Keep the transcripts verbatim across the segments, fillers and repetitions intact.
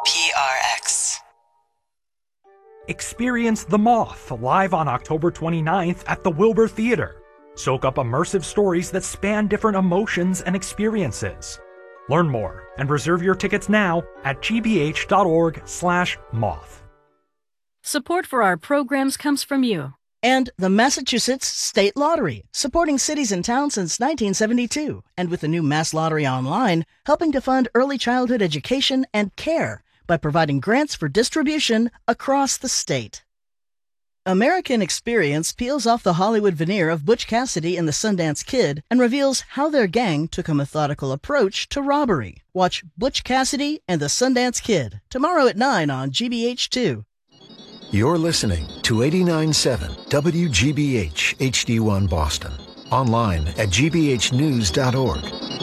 P R X. Experience The Moth live on October twenty-ninth at the Wilbur Theater. Soak up immersive stories that span different emotions and experiences. Learn more and reserve your tickets now at g b h dot org slash moth. Support for our programs comes from you. And the Massachusetts State Lottery, supporting cities and towns since nineteen seventy-two. And with the new Mass Lottery Online, helping to fund early childhood education and care by providing grants for distribution across the state. American Experience peels off the Hollywood veneer of Butch Cassidy and the Sundance Kid and reveals how their gang took a methodical approach to robbery. Watch Butch Cassidy and the Sundance Kid tomorrow at nine on G B H two. You're listening to eighty-nine point seven W G B H H D one Boston. Online at g b h news dot org.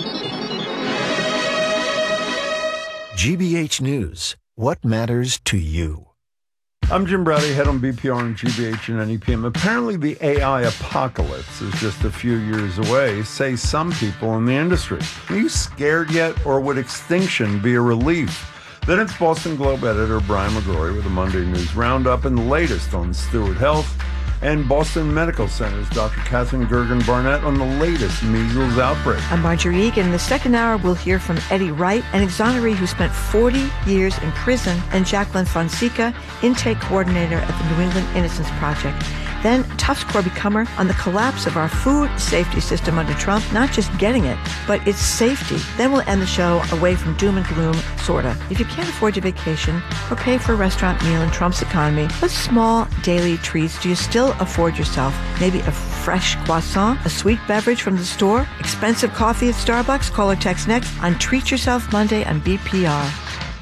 G B H News. What matters to you? I'm Jim Brady, head on B P R and G B H and N E P M. Apparently the A I apocalypse is just a few years away, say some people in the industry. Are you scared yet, or would extinction be a relief? Then it's Boston Globe editor Brian McGrory with a Monday News Roundup and the latest on Stewart Health, and Boston Medical Center's Doctor Catherine Gergen-Barnett on the latest measles outbreak. I'm Marjorie Egan. In the second hour, we'll hear from Eddie Wright, an exoneree who spent forty years in prison, and Jacqueline Fonseca, intake coordinator at the New England Innocence Project. Then Tufts Corby Cummer on the collapse of our food safety system under Trump, not just getting it, but its safety. Then we'll end the show away from doom and gloom, sorta. If you can't afford your vacation or pay for a restaurant meal in Trump's economy, what small daily treats do you still afford yourself? Maybe a fresh croissant, a sweet beverage from the store, expensive coffee at Starbucks? Call or text next on Treat Yourself Monday on B P R.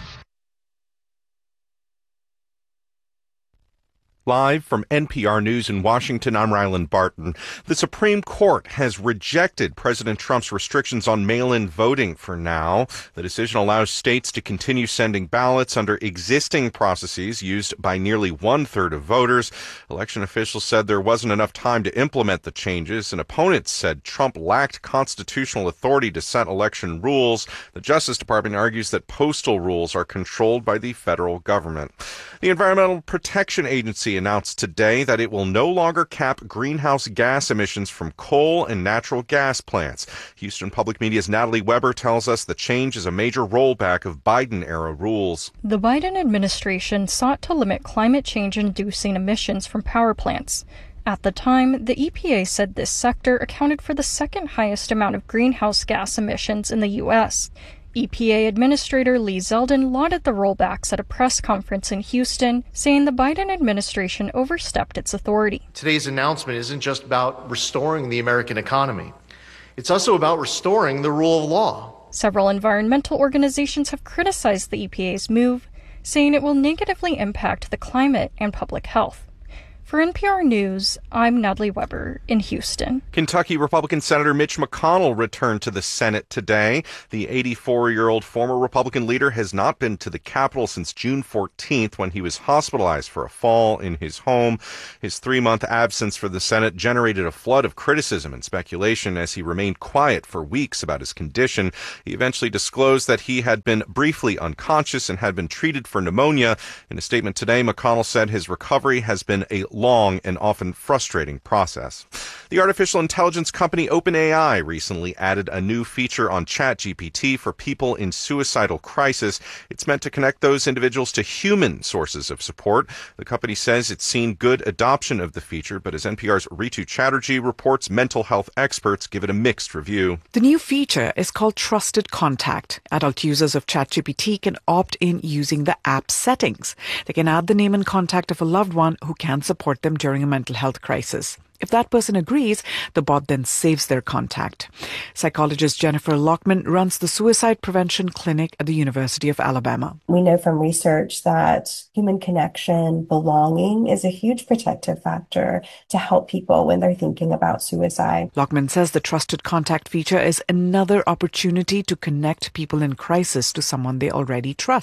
Live from N P R News in Washington, I'm Ryland Barton. The Supreme Court has rejected President Trump's restrictions on mail-in voting for now. The decision allows states to continue sending ballots under existing processes used by nearly one-third of voters. Election officials said there wasn't enough time to implement the changes, and opponents said Trump lacked constitutional authority to set election rules. The Justice Department argues that postal rules are controlled by the federal government. The Environmental Protection Agency announced today that it will no longer cap greenhouse gas emissions from coal and natural gas plants. Houston Public Media's Natalie Weber tells us the change is a major rollback of Biden-era rules. The Biden administration sought to limit climate change-inducing emissions from power plants. At the time, the E P A said this sector accounted for the second highest amount of greenhouse gas emissions in the U S E P A Administrator Lee Zeldin lauded the rollbacks at a press conference in Houston, saying the Biden administration overstepped its authority. Today's announcement isn't just about restoring the American economy. It's also about restoring the rule of law. Several environmental organizations have criticized the E P A's move, saying it will negatively impact the climate and public health. For N P R News, I'm Natalie Weber in Houston. Kentucky Republican Senator Mitch McConnell returned to the Senate today. The eighty-four-year-old former Republican leader has not been to the Capitol since June fourteenth when he was hospitalized for a fall in his home. His three-month absence for the Senate generated a flood of criticism and speculation as he remained quiet for weeks about his condition. He eventually disclosed that he had been briefly unconscious and had been treated for pneumonia. In a statement today, McConnell said his recovery has been a long and often frustrating process. The artificial intelligence company OpenAI recently added a new feature on ChatGPT for people in suicidal crisis. It's meant to connect those individuals to human sources of support. The company says it's seen good adoption of the feature, but as N P R's Ritu Chatterjee reports, mental health experts give it a mixed review. The new feature is called Trusted Contact. Adult users of ChatGPT can opt in using the app settings. They can add the name and contact of a loved one who can support them during a mental health crisis. If that person agrees, the bot then saves their contact. Psychologist Jennifer Lockman runs the Suicide Prevention Clinic at the University of Alabama. We know from research that human connection, belonging is a huge protective factor to help people when they're thinking about suicide. Lockman says the Trusted Contact feature is another opportunity to connect people in crisis to someone they already trust.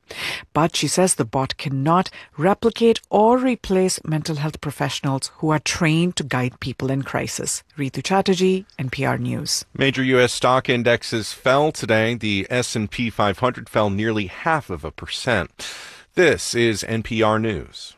But she says the bot cannot replicate or replace mental health professionals who are trained to guide people in crisis. Ritu Chatterjee, N P R News. Major U S stock indexes fell today. The S and P five hundred fell nearly half of a percent. This is N P R News.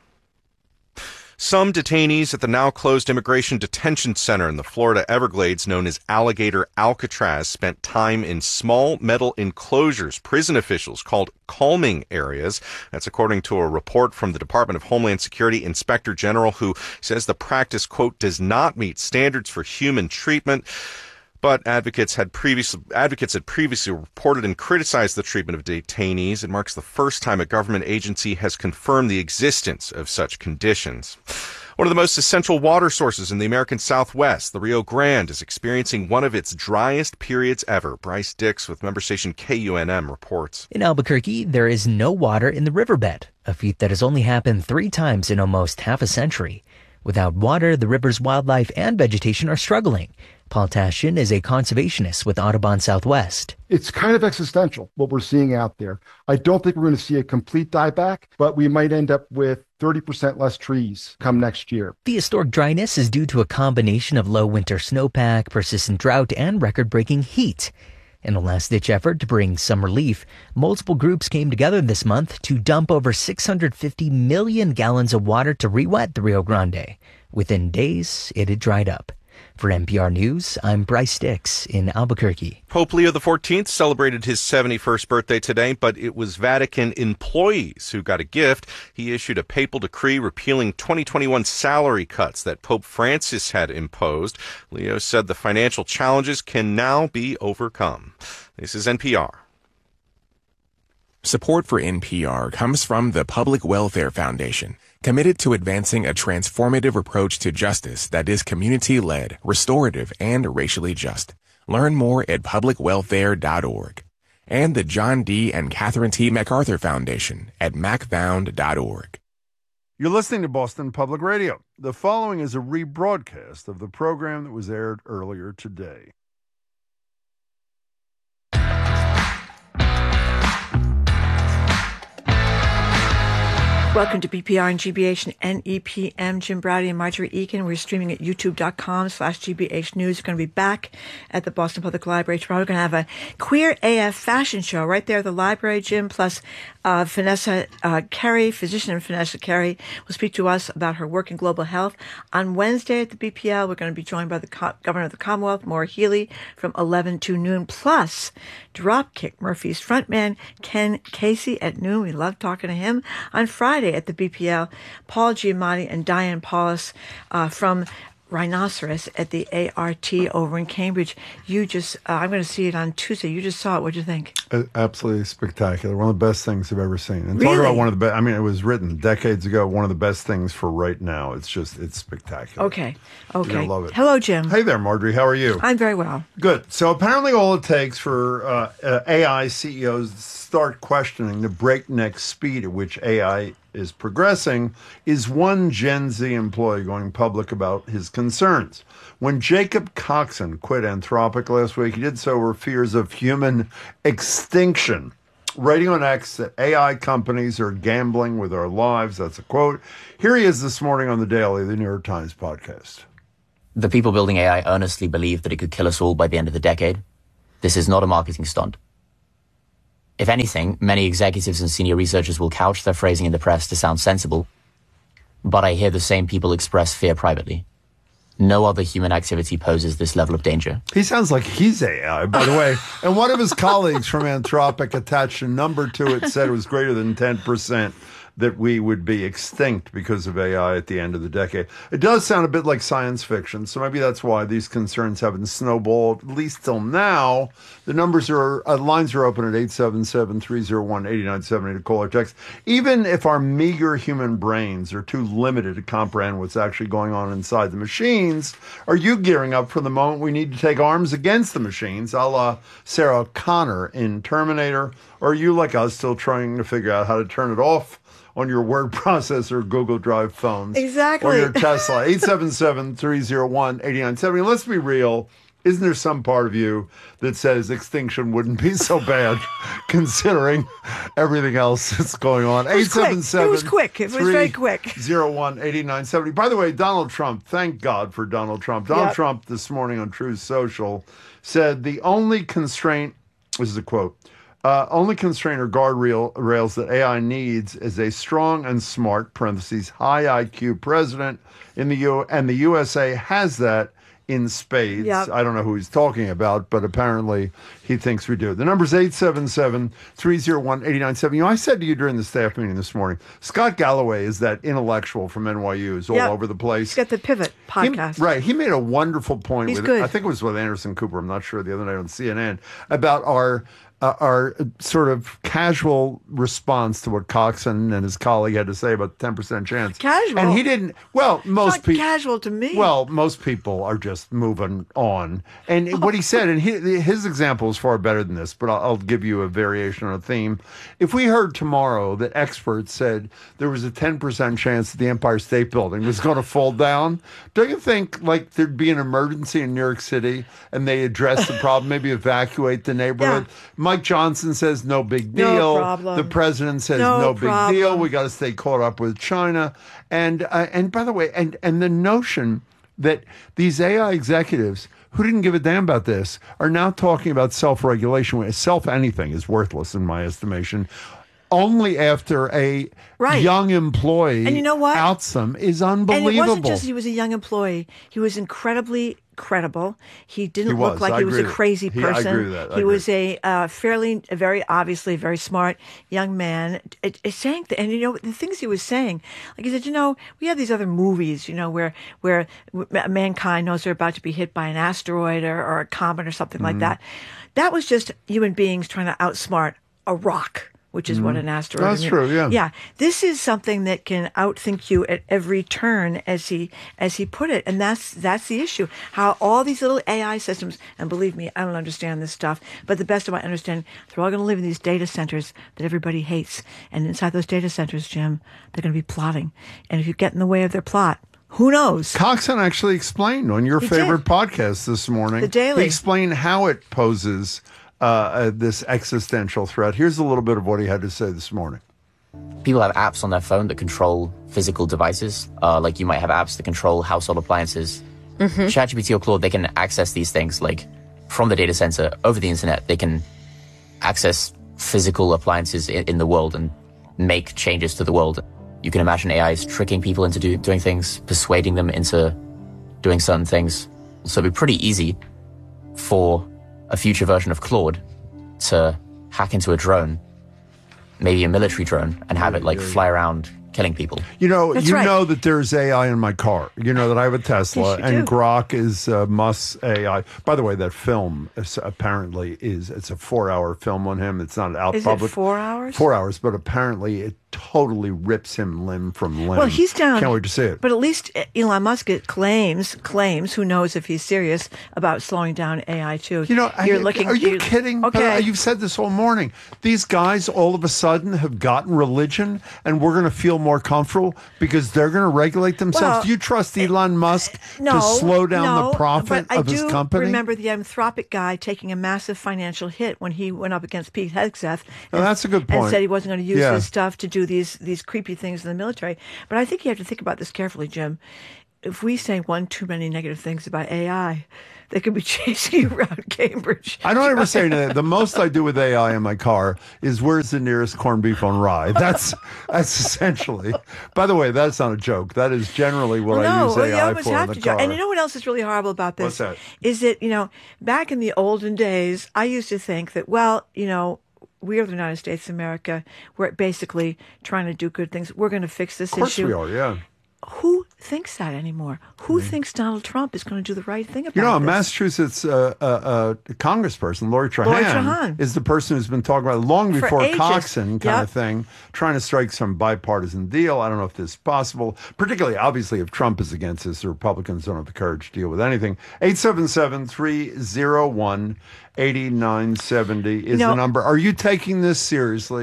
Some detainees at the now-closed Immigration Detention Center in the Florida Everglades, known as Alligator Alcatraz, spent time in small metal enclosures prison officials called calming areas. That's according to a report from the Department of Homeland Security Inspector General, who says the practice, quote, does not meet standards for human treatment. But advocates had previously advocates had previously reported and criticized the treatment of detainees. It marks the first time a government agency has confirmed the existence of such conditions. One of the most essential water sources in the American Southwest, the Rio Grande, is experiencing one of its driest periods ever. Bryce Dix with member station K U N M reports. In Albuquerque, there is no water in the riverbed, a feat that has only happened three times in almost half a century. Without water, the river's wildlife and vegetation are struggling. Paul Tashin is a conservationist with Audubon Southwest. It's kind of existential, what we're seeing out there. I don't think we're going to see a complete dieback, but we might end up with thirty percent less trees come next year. The historic dryness is due to a combination of low winter snowpack, persistent drought, and record-breaking heat. In a last-ditch effort to bring some relief, multiple groups came together this month to dump over six hundred fifty million gallons of water to re-wet the Rio Grande. Within days, it had dried up. For N P R News, I'm Bryce Dix in Albuquerque. Pope Leo the fourteenth celebrated his seventy-first birthday today, but it was Vatican employees who got a gift. He issued a papal decree repealing twenty twenty-one salary cuts that Pope Francis had imposed. Leo said the financial challenges can now be overcome. This is N P R. Support for N P R comes from the Public Welfare Foundation, committed to advancing a transformative approach to justice that is community-led, restorative, and racially just. Learn more at public welfare dot org. And the John D. and Catherine T. MacArthur Foundation at mac found dot org. You're listening to Boston Public Radio. The following is a rebroadcast of the program that was aired earlier today. Welcome to B P R and G B H and N E P M. Jim Brady and Marjorie Eakin. We're streaming at youtube.com slash GBH News. We're going to be back at the Boston Public Library tomorrow. We're going to have a Queer A F fashion show right there at the library, Jim, plus uh, Vanessa uh, Carey, physician Vanessa Carey, will speak to us about her work in global health. On Wednesday at the B P L, we're going to be joined by the Co- Governor of the Commonwealth, Maura Healey, from eleven to noon, plus Dropkick Murphys frontman Ken Casey at noon. We love talking to him. On Friday at the B P L, Paul Giamatti and Diane Paulus uh, from Rhinoceros at the A R T over in Cambridge. You just, uh, I'm going to see it on Tuesday. You just saw it. What do you think? Uh, absolutely spectacular. One of the best things I've ever seen. And really? talk about one of the best, I mean, it was written decades ago, one of the best things for right now. It's just, it's spectacular. Okay. Okay. I love it. Hello, Jim. Hey there, Marjorie. How are you? I'm very well. Good. So apparently all it takes for uh, uh, A I C E Os to start questioning the breakneck speed at which A I is progressing is one Gen Z employee going public about his concerns. When Jacob Coxon quit Anthropic last week, he did so over fears of human extinction, writing on X that A I companies are gambling with our lives. That's a quote. Here he is this morning on The Daily, the New York Times podcast. The people building A I earnestly believe that it could kill us all by the end of the decade. This is not a marketing stunt. If anything, many executives and senior researchers will couch their phrasing in the press to sound sensible, but I hear the same people express fear privately. No other human activity poses this level of danger. He sounds like he's A I, by the way. And one of his colleagues from Anthropic attached a number to it, said it was greater than ten percent that we would be extinct because of A I at the end of the decade. It does sound a bit like science fiction, so maybe that's why these concerns haven't snowballed, at least till now. The numbers are, uh, lines are open at eight seven seven, three oh one, eight nine seven eight to call or text. Even if our meager human brains are too limited to comprehend what's actually going on inside the machines, are you gearing up for the moment we need to take arms against the machines, a la Sarah Connor in Terminator? Or are you, like us, still trying to figure out how to turn it off on your word processor, Google Drive phones? Exactly. Or your Tesla. eight seven seven, three oh one, eight nine seven eight. Let's be real. Isn't there some part of you that says extinction wouldn't be so bad considering everything else that's going on? It was quick. It was quick. It was very quick. zero one eight nine seven zero. By the way, Donald Trump, thank God for Donald Trump. Donald Yep. Trump this morning on Truth Social said the only constraint, this is a quote, uh, only constraint or guardrail rails that A I needs is a strong and smart, parentheses, high I Q president in the U, and the U S A has that in spades. Yep. I don't know who he's talking about, but apparently he thinks we do. The number's eight seven seven, three zero one, eight nine seven zero. You know, I said to you during the staff meeting this morning, Scott Galloway is that intellectual from N Y U, who's all Yep. over the place. He's got the Pivot podcast. He, right. He made a wonderful point He's with good. I think it was with Anderson Cooper, I'm not sure, the other night on C N N, about our uh, our sort of casual response to what Coxon and his colleague had to say about the ten percent chance. Casual? And he didn't, well, most It's not people. casual to me. Well, most people are just moving on. And what he said, and he, his example is far better than this, but I'll, I'll give you a variation on a theme. If we heard tomorrow that experts said there was a ten percent chance that the Empire State Building was going to fall down, don't you think like there'd be an emergency in New York City and they address the problem, maybe evacuate the neighborhood? Yeah. Mike Johnson says no big No deal. problem. The president says No no, big problem. deal. We got to stay caught up with China. And uh, and by the way, and and the notion that these A I executives who didn't give a damn about this are now talking about self-regulation. when Self anything is worthless in my estimation. Only after a Right. young employee And you know what? outs them is unbelievable. And it wasn't just he was a young employee. He was incredibly credible. He didn't He look was. like I he was a agree with- crazy he- I person. agree with that. I he agree. was a uh, fairly, a very obviously very smart young man. It, it saying, th- and you know the things he was saying, like he said, you know, we have these other movies, you know, where where mankind knows they're about to be hit by an asteroid or, or a comet or something like Mhm. that. That was just human beings trying to outsmart a rock, which is what Mhm. an asteroid That's is. true, yeah. Yeah. This is something that can outthink you at every turn, as he as he put it. And that's that's the issue. How all these little A I systems, and believe me, I don't understand this stuff, but the best of my understanding, they're all going to live in these data centers that everybody hates. And inside those data centers, Jim, they're going to be plotting. And if you get in the way of their plot, who knows? Coxon actually explained on your He favorite did. podcast this morning. The Daily. He explained how it poses uh, uh, this existential threat. Here's a little bit of what he had to say this morning. People have apps on their phone that control physical devices. Uh, like you might have apps that control household appliances. Mm-hmm. ChatGPT or Claude, they can access these things like from the data center over the internet. They can access physical appliances in, in the world and make changes to the world. You can imagine A I is tricking people into do, doing things, persuading them into doing certain things. So it'd be pretty easy for a future version of Claude to hack into a drone, maybe a military drone, and have it like fly around killing people. You know, That's you right. know that there's A I in my car. You know that I have a Tesla, Yes, you and do. Grok is uh, Musk's A I. By the way, that film is, apparently is it's a four-hour film on him. It's not out Is public. it four hours? Four hours, but apparently it totally rips him limb from limb. Well, he's down. Can't wait to see it. But at least Elon Musk claims, claims, who knows if he's serious about slowing down A I too. You know, you're I, looking. Are you kidding? But, uh, Okay. you've said this all morning. These guys all of a sudden have gotten religion, and we're going to feel more comfortable because they're going to regulate themselves. Well, Do you trust Elon Musk no, to slow down no, the profit but I of his do company? remember the Anthropic guy taking a massive financial hit when he went up against Pete Hegseth. Oh, that's a good And point. said he wasn't going to use Yeah. his stuff to do these these creepy things in the military. But I think you have to think about this carefully, Jim. If we say one too many negative things about A I, they could be chasing you around Cambridge. I don't ever say anything. The most I do with A I in my car is where's the nearest corned beef on rye. That's that's essentially. By the way, that's not a joke. That is generally what Well, I no, use well, A you I almost for in have the to. car. Joe. And you know what else is really horrible about this? What's that? Is that, you know, back in the olden days, I used to think that, well, you know, we are the United States of America. We're basically trying to do good things. We're going to fix this Of course issue. we are, yeah. Who thinks that anymore? Who thinks Donald Trump is going to do the right thing about You know, a this? Massachusetts uh, uh, uh, congressperson, Lori Trahan, Lori Trahan. is the person who's been talking about it long For before ages. Coxon kind Yep. of thing, trying to strike some bipartisan deal. I don't know if this is possible, particularly, obviously, if Trump is against this, the Republicans don't have the courage to deal with anything. eight seven seven, three oh one, eight nine seven oh is You know- the number. Are you taking this seriously?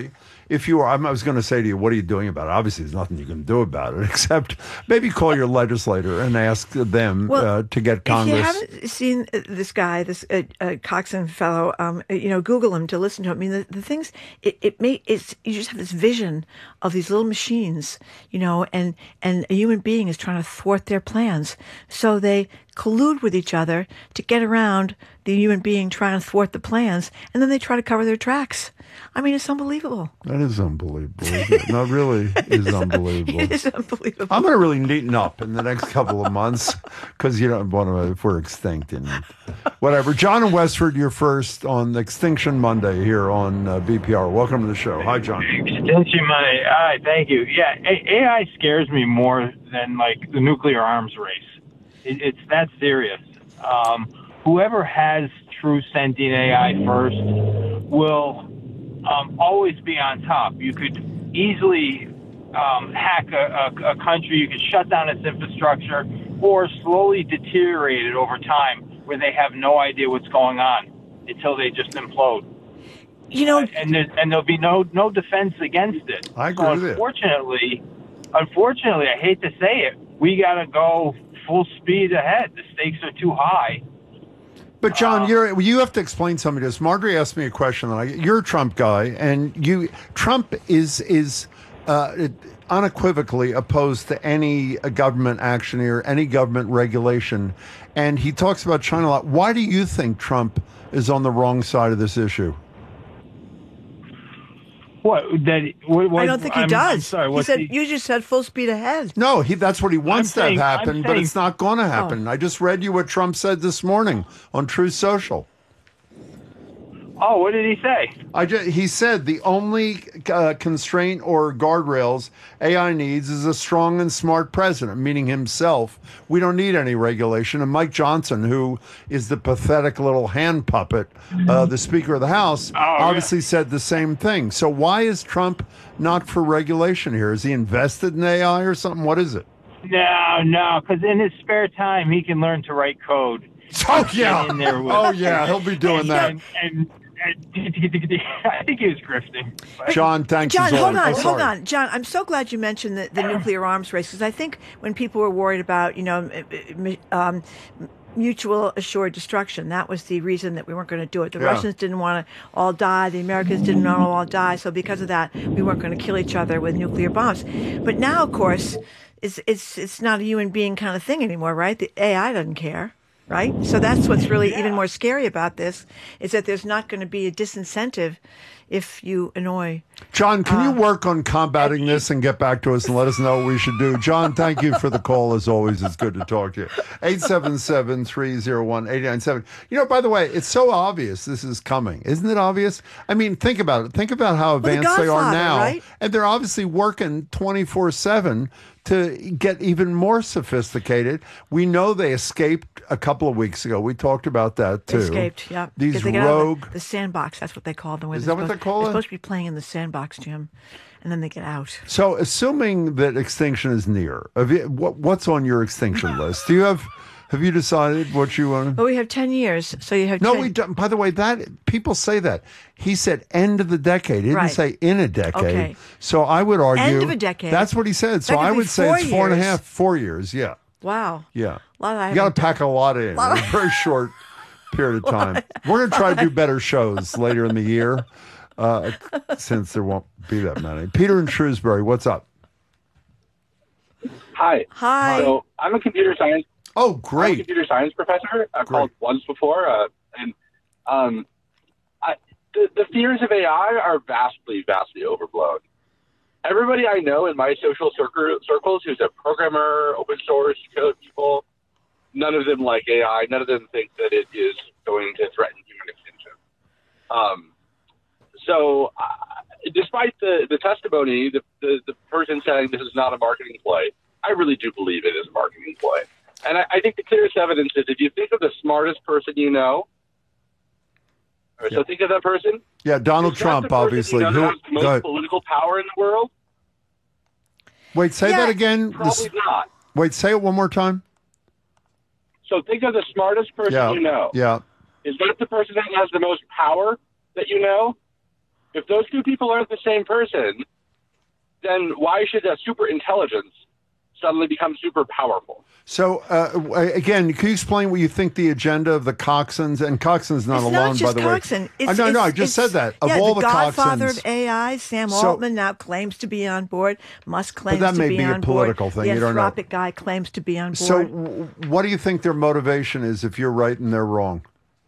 if you are, I was going to say to you, what are you doing about it? Obviously, there's nothing you can do about it except maybe call your legislator and ask them well, uh, to get Congress. If you haven't seen this guy, this uh, uh, Coxon fellow, um, you know, Google him to listen to him. I mean, the, the things it it may it's you just have this vision of these little machines, you know, and and a human being is trying to thwart their plans, so they collude with each other to get around the human being trying to thwart the plans, and then they try to cover their tracks. I mean, it's unbelievable. That is unbelievable. Isn't it? No, really is unbelievable. It is unbelievable. I'm going to really neaten up in the next couple of months because you don't want to, if we're extinct and whatever. John and Westford, you're first on Extinction Monday here on uh, B P R. Welcome to the show. Hi, John. Extinction Monday. All right, thank you. Yeah, A I scares me more than like the nuclear arms race. It, it's that serious. Um, whoever has true sentient A I first will um, always be on top. You could easily um, hack a, a, a country. You could shut down its infrastructure or slowly deteriorate it over time where they have no idea what's going on until they just implode. You know, uh, and there, and there'll be no no defense against it. I agree so with you. Unfortunately, unfortunately, I hate to say it, we got to go full speed ahead. The stakes are too high. But John, you're you have to explain something to us. Marjorie asked me a question. That I, you're a Trump guy, and you Trump is is uh, unequivocally opposed to any government action here, any government regulation, and he talks about China a lot. Why do you think Trump is on the wrong side of this issue? What? That? What, what, I don't think he I'm, does. I'm sorry. He What's said he, you just said full speed ahead. No, he that's what he wants I'm saying- to have happen, I'm but saying- it's not going to happen. Oh. I just read you what Trump said this morning on Truth Social. oh, what did he say? I just, he said the only uh, constraint or guardrails A I needs is a strong and smart president, meaning himself. We don't need any regulation. And Mike Johnson, who is the pathetic little hand puppet, uh, the Speaker of the House, Oh, obviously said the same thing. So why is Trump not for regulation here? Is he invested in A I or something? What is it? No, no, because in his spare time he can learn to write code. Oh, yeah. Get in there with- Oh, yeah, he'll be doing and, that. And, and, and I think he was grifting. John, thanks. John, as hold always. on, Oh, hold sorry. on, John. I'm so glad you mentioned the, the nuclear arms race, because I think when people were worried about, you know, um, mutual assured destruction, that was the reason that we weren't going to do it. The Yeah. Russians didn't want to all die. The Americans didn't want to all die. So because of that, we weren't going to kill each other with nuclear bombs. But now, of course, it's it's it's not a human being kind of thing anymore, right? The A I doesn't care. Right? So that's what's really even more scary about this, is that there's not going to be a disincentive if you annoy. John, can Uh, you work on combating this and get back to us and let us know what we should do? John, thank you for the call. As always, it's good to talk to you. eight seven seven, three oh one, eight nine seven. You know, by the way, it's so obvious this is coming. Isn't it obvious? I mean, think about it. Think about how the advanced they are Godfather, now. right? And they're obviously working twenty-four seven to get even more sophisticated. We know they escaped a couple of weeks ago. We talked about that, too. They escaped, yeah. These Because they got out of rogue... the, the sandbox, that's what they call them. Is that what they call They're it? supposed to be playing in the sandbox, Jim, and then they get out. So, assuming that extinction is near, have you, what, what's on your extinction list? Do you have, have you decided what you want? But we have ten years, so you have No, ten we don't. By the way, that people say that. He said end of the decade. He didn't Right. say in a decade. Okay. So I would argue End of a decade. That's what he said. So That could I be would say four it's four and a years. half, four years. Yeah, Wow. yeah. A lot I You got haven't to pack a lot in in Lot a very short period of time. We're going to try to do better shows later in the year, uh, since there won't be that many. Peter in Shrewsbury, what's up? Hi. Hi. So I'm a computer science. Oh, I'm a great. computer science professor. I've called once before, uh, and um, I, the, the fears of A I are vastly, vastly overblown. Everybody I know in my social circle, circles who's a programmer, open source, code people, none of them like A I. None of them think that it is going to threaten human extinction. Um, so, uh, despite the, the testimony, the, the, the person saying this is not a marketing play, I really do believe it is a marketing play. And I, I think the clearest evidence is if you think of the smartest person you know, or so think of that person. Yeah, Donald Is that Trump, the person obviously. You know, Who- that has the go most ahead. political power in the world? Wait, say Yeah, that again. Probably This- not. Wait, say it one more time. So think of the smartest person Yeah, you know. yeah. Is that the person that has the most power that you know? If those two people aren't the same person, then why should a super intelligence suddenly become super powerful? So, uh, again, can you explain what you think the agenda of the Coxons, and Coxon's not It's alone, not just by the Coxon. way. It's, I, no, no, I it's- just it's- said that. Of yeah, all the, the, godfather Coxons. of A I, Sam So- Altman, now claims to be on board. Musk claims that to may be, be a on political board. thing. The You don't know. Anthropic guy claims to be on board. So, w- what do you think their motivation is if you're right and they're wrong?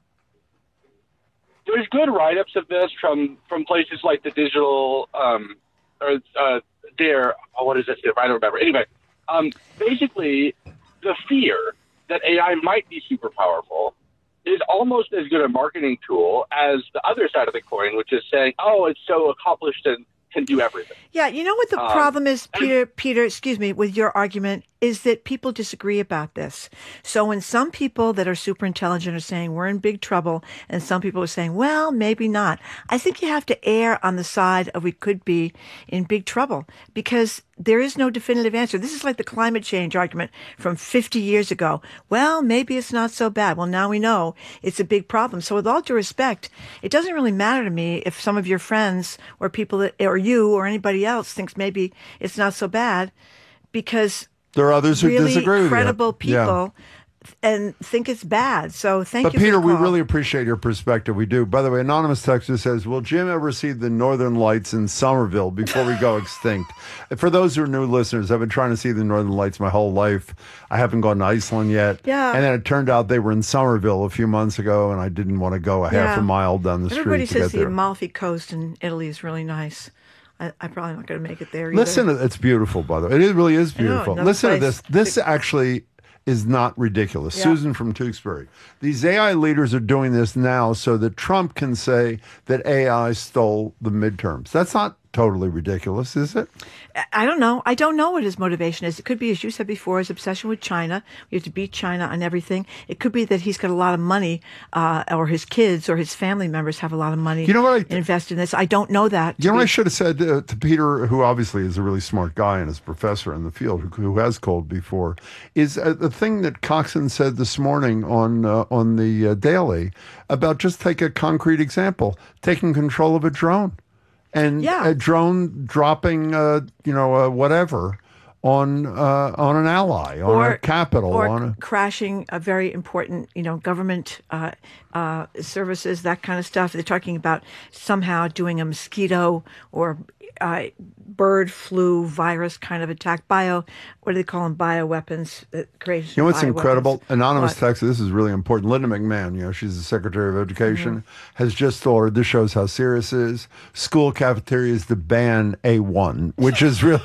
There's good write-ups of this from, from places like the digital, um, or uh, Dare, oh, what is this? I don't remember. Anyway, um, basically, the fear that A I might be super powerful is almost as good a marketing tool as the other side of the coin, which is saying, oh, it's so accomplished and can do everything. Yeah, you know what the Um, problem is, Peter, Peter, excuse me, with your argument is that people disagree about this. So when some people that are super intelligent are saying we're in big trouble, and some people are saying, well, maybe not, I think you have to err on the side of we could be in big trouble because there is no definitive answer. This is like the climate change argument from fifty years ago. Well, maybe it's not so bad. Well, now we know it's a big problem. So with all due respect, it doesn't really matter to me if some of your friends or people that, or you or anybody else thinks maybe it's not so bad, because There are others who really disagree with you. credible Yeah. people and think it's bad. So thank But you. Peter, for the we call. really appreciate your perspective. We do. By the way, anonymous texter says, "Will Jim ever see the Northern Lights in Somerville before we go extinct?" For those who are new listeners, I've been trying to see the Northern Lights my whole life. I haven't gone to Iceland yet. Yeah. And then it turned out they were in Somerville a few months ago, and I didn't want to go a half Yeah. a mile down the Everybody street to says get the there. Amalfi Coast in Italy is really nice. I, I'm probably not going to make it there either. Listen, it's beautiful, by the way. It really is I know, beautiful. another Listen to place this. This actually is not ridiculous. Yeah. Susan from Tewksbury. These A I leaders are doing this now so that Trump can say that A I stole the midterms. That's not totally ridiculous, is it? I don't know. I don't know what his motivation is. It could be, as you said before, his obsession with China. We have to beat China on everything. It could be that he's got a lot of money, uh, or his kids or his family members have a lot of money You know what I- invest in this. I don't know that. You know what I should have said uh, to Peter, who obviously is a really smart guy and is a professor in the field, who, who has called before, is uh, the thing that Coxon said this morning on uh, on the uh, Daily about just take a concrete example, taking control of a drone. And Yeah. a drone dropping, uh, you know, uh, whatever on uh, on an ally, on a capital, or on a crashing a very important, you know, government uh, uh, services, that kind of stuff. They're talking about somehow doing a mosquito or uh, bird flu virus kind of attack. Bio, what do they call them? Bioweapons. That create You know what's bioweapons. incredible? Anonymous What? text, this is really important. Linda McMahon, you know, she's the Secretary of Education, Mm-hmm. has just ordered, this shows how serious it is, school cafeterias to ban A one, which is really,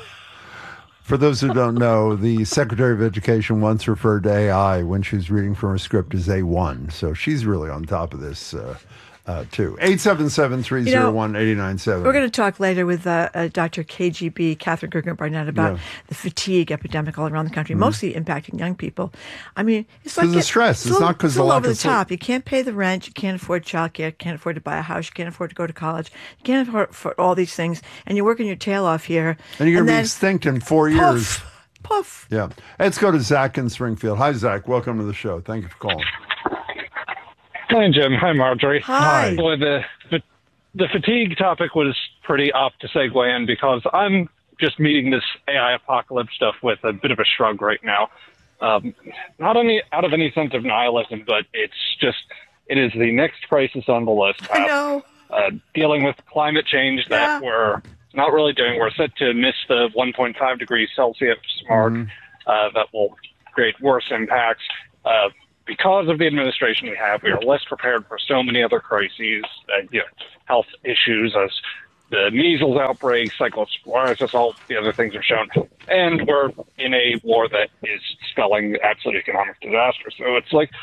for those who don't know, the Secretary of Education once referred to A I when she was reading from her script as A one. So she's really on top of this, uh, uh, too. eight seven seven, three oh one, eight nine seven. We're going to talk later with uh, uh, Doctor K G B, Catherine Gergen Barnett, about Yeah. the fatigue epidemic all around the country, Mhm. mostly impacting young people. I mean, it's Because like of it- stress. a It's little- not 'cause it's of a the little lack over of the sleep. top. You can't pay the rent. You can't afford childcare. You can't afford to buy a house. You can't afford to go to college. You can't afford for all these things, and you're working your tail off here. And you're going to be then, extinct in four years. Puff. Yeah. Let's go to Zach in Springfield. Hi, Zach. Welcome to the show. Thank you for calling. Hi, Jim. Hi, Marjorie. Hi. Boy, the, the the fatigue topic was pretty apt to segue in because I'm just meeting this A I apocalypse stuff with a bit of a shrug right now. Um, not any out of any sense of nihilism, but it's just it is the next crisis on the list. I know. Uh, dealing with climate change that Yeah. we're not really doing. We're set to miss the one point five degrees Celsius mark. Uh, that will create worse impacts. Uh, because of the administration we have, we are less prepared for so many other crises, uh, you know, health issues as the measles outbreak, cyclosporiasis, all the other things are shown. And we're in a war that is spelling absolute economic disaster. So it's like,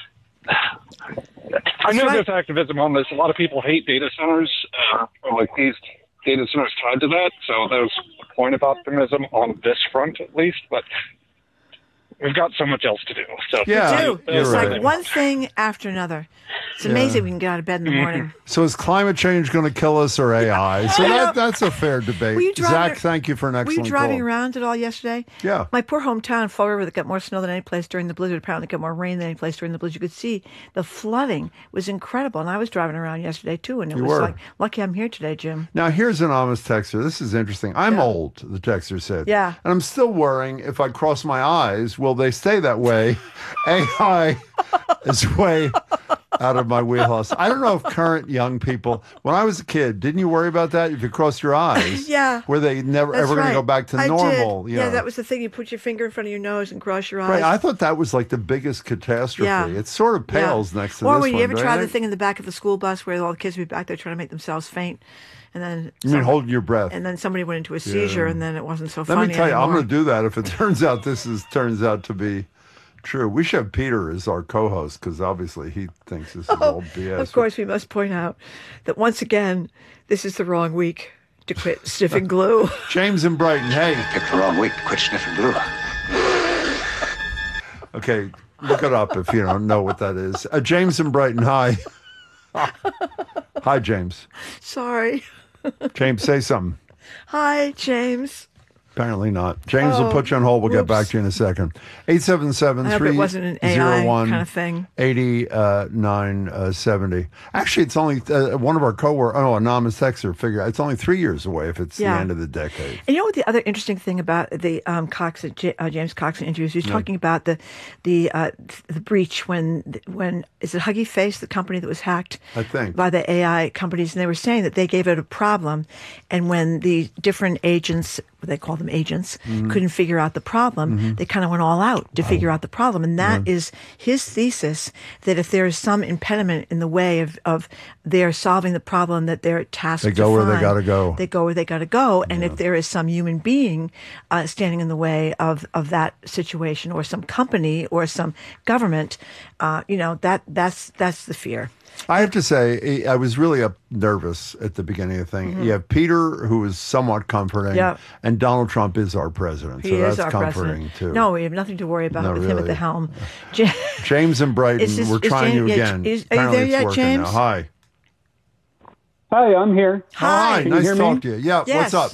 I know there's activism on this. A lot of people hate data centers, uh, or like these data centers tied to that. So there's a point of optimism on this front, at least. But we've got so much else to do. So Yeah, We do. you're It's right. like one thing after another. It's Yeah. amazing we can get out of bed in the morning. So is climate change going to kill us or A I? So that, that's a fair debate. Were you driving- Zach, thank you for an Were excellent you driving call. around at all yesterday? Yeah. My poor hometown, Fall River, that got more snow than any place during the blizzard, apparently got more rain than any place during the blizzard. You could see the flooding was incredible. And I was driving around yesterday, too, and it You was were. like, lucky I'm here today, Jim. Now, here's an honest texter. This is interesting. I'm old, the texter said. Yeah. And I'm still worrying if I cross my eyes, will they stay that way? A I is way out of my wheelhouse. I don't know if current young people, when I was a kid, didn't you worry about that? If you crossed your eyes, Yeah. were they never That's ever going right. to go back to I normal? Did. Yeah, that was the thing. You put your finger in front of your nose and cross your eyes. Right. I thought that was like the biggest catastrophe. Yeah. It sort of pales Yeah. next to or this when you one, ever don't try you the think? thing in the back of the school bus where all the kids would be back there trying to make themselves faint, and then You mean some- holding your breath? and then somebody went into a seizure, Yeah. and then it wasn't so Let funny me tell you, I'm anymore. going to do that if it turns out this is turns out to be true. We should have Peter as our co-host because obviously he thinks this is all B S. Of course, we must point out that once again, this is the wrong week to quit sniffing glue. James in Brighton, hey. Picked the wrong week to quit sniffing glue. Okay, look it up if you don't know what that is. Uh, James in Brighton, hi. Hi, James. Sorry. James, say something. Hi, James. Apparently not. James Oh, will put you on hold. We'll get whoops. back to you in a second. eight seven seven, I hope it wasn't an three A I oh one, kind of thing. eight nine seven oh. Actually, it's only uh, one of our co-workers, oh, anonymous texter, figure it's only three years away if it's Yeah. the end of the decade. And you know what the other interesting thing about the um, Cox, J, uh, James Coxon interviews? He's Yeah. talking about the the uh, the breach when when is it Huggy Face, the company that was hacked I think. by the A I companies, and they were saying that they gave it a problem, and when the different agents, they call them agents, Mhm. couldn't figure out the problem, Mhm. they kind of went all out to figure out the problem, and that Yeah. is his thesis that if there is some impediment in the way of of their solving the problem that they're tasked They to go where they find, gotta go. They go where they got to go, and if there is some human being uh, standing in the way of, of that situation, or some company, or some government, uh, you know that that's that's the fear. I have to say, I was really up nervous at the beginning of the thing. Mhm. You have Peter, who is somewhat comforting, Yeah. and Donald Trump is our president, He so is that's our comforting president. too. No, we have nothing to worry about No, with him at really. the helm. Ja- James in Brighton, Is this- we're is trying James- you yeah, again. is- are you Apparently there it's yet, working James? now. Hi. Hi, I'm here. Hi, Can nice you hear to talk me? to you. Yeah, Yes. what's up?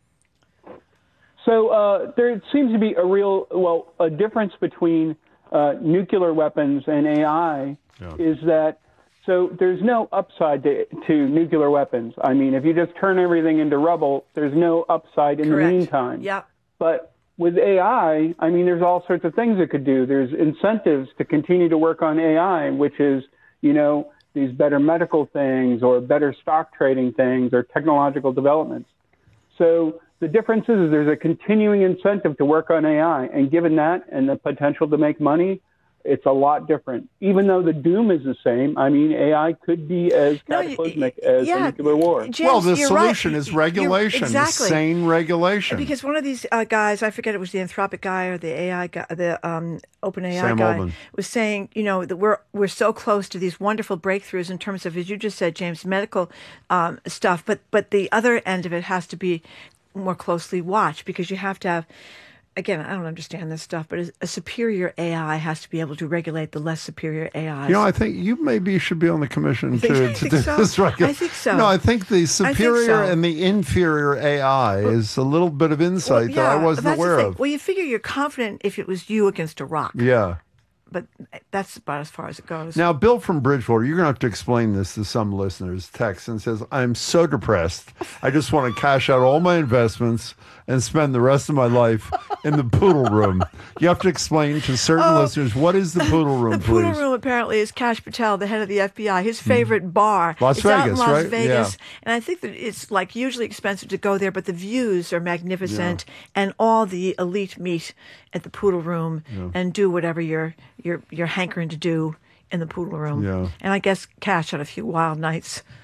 So uh, there seems to be a real, well, a difference between uh, nuclear weapons and A I is that, so there's no upside to, to nuclear weapons. I mean, if you just turn everything into rubble, there's no upside in Correct. the meantime. Yeah. But with A I, I mean, there's all sorts of things it could do. There's incentives to continue to work on A I, which is, you know, these better medical things or better stock trading things or technological developments. So the difference is, is there's a continuing incentive to work on A I. And given that and the potential to make money, it's a lot different. Even though the doom is the same, I mean, A I could be as cataclysmic as yeah, a nuclear war. James, well, the you're solution right. is You're- regulation, exactly. sane regulation. Because one of these uh, guys, I forget it was the Anthropic guy or the A I guy, the um, OpenAI Sam guy, Altman. was saying, you know, that we're we're so close to these wonderful breakthroughs in terms of, as you just said, James, medical um, stuff. But but the other end of it has to be more closely watched, because you have to have. Again, I don't understand this stuff, but a superior A I has to be able to regulate the less superior A Is. You know, I think you maybe should be on the commission think- to, I to think do so. this right. I think so. No, I think the I think superior so. and the inferior A I is a little bit of insight that I wasn't that's the aware thing. of. Well, you figure you're confident if it was you against a rock. Yeah. But that's about as far as it goes. Now, Bill from Bridgewater, you're going to have to explain this to some listeners. Text and says, I'm so depressed. I just want to cash out all my investments and spend the rest of my life in the poodle room. You have to explain to certain Oh. listeners, what is the poodle room, The please? Poodle Room apparently is Kash Patel, the head of the F B I. His favorite bar. Hmm. Las it's out in Vegas, Las right? Vegas, Yeah. and I think that it's like hugely expensive to go there, but the views are magnificent, and all the elite meet at the Poodle Room Yeah. and do whatever you're you're you're hankering to do in the Poodle Room. Yeah. And I guess Kash had a few wild nights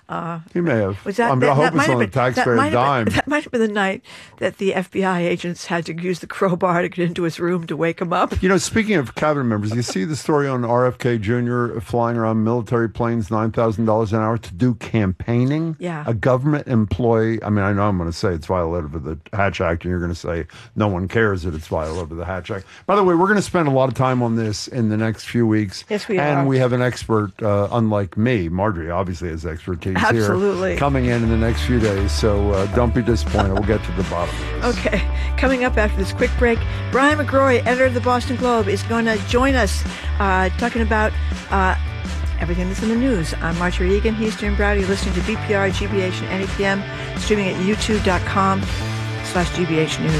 Uh, he may have. Was that, I, mean, that, I hope that it's on the been, taxpayer's that dime. Been, that might have been the night that the F B I agents had to use the crowbar to get into his room to wake him up. You know, speaking of cabinet members, you see the story on R F K Junior flying around military planes, nine thousand dollars an hour to do campaigning? Yeah. A government employee. I mean, I know I'm going to say it's violative of the Hatch Act, and you're going to say no one cares that it's violative of the Hatch Act. By the way, we're going to spend a lot of time on this in the next few weeks. Yes, we and are. And we have an expert, uh, unlike me. Marjorie obviously has expertise Absolutely. here coming in in the next few days. So uh, don't be disappointed. We'll get to the bottom of this. Okay. Coming up after this quick break, Brian McGrory, editor of the Boston Globe, is going to join us uh, talking about uh, everything that's in the news. I'm Marjorie Egan. He's Jim Browder. You're listening to B P R, G B H, and N E P M, streaming at youtube dot com slash G B H News.